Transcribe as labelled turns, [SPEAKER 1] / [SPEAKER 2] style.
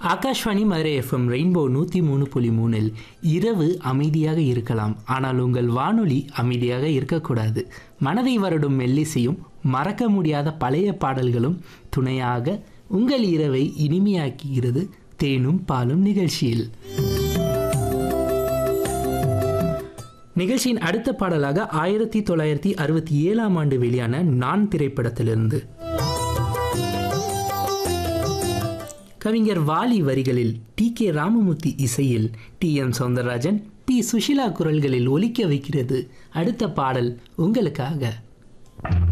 [SPEAKER 1] Akashvani Madurai FM rainbow 103.3 இரவு அமைதியாக இருக்கலாம், ஆனால் உங்கள் வானொலி அமைதியாக இருக்கக்கூடாது. மனதை வருடும் மெல்லிசையும் மறக்க முடியாத பழைய பாடல்களும் துணையாக உங்கள் இரவை இனிமையாக்குகிறது தேனும் பாலும் நிகழ்ச்சியில். நிகழ்ச்சியின் அடுத்த பாடலாக 1967ஆம் ஆண்டு வெளியான நான் திரைப்படத்திலிருந்து கவிஞர் வாலி வரிகளில் டி.கே. ராமமூர்த்தி இசையில் டி.எம். சௌந்தரராஜன், பி. சுஷீலா குரல்களில் ஒலிக்க வைக்கிறது அடுத்த பாடல் உங்களுக்காக.